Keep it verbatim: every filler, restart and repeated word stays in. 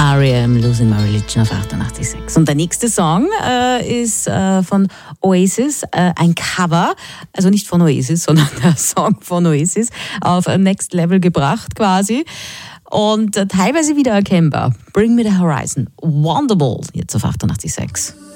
R E M, Losing My Religion auf achtundachtzig Komma sechs. Und der nächste Song äh, ist äh, von Oasis, äh, ein Cover, also nicht von Oasis, sondern der Song von Oasis, auf Next Level gebracht quasi. Und äh, teilweise wiedererkennbar. Bring Me the Horizon, Wonderwall, jetzt auf achtundachtzig Komma sechs.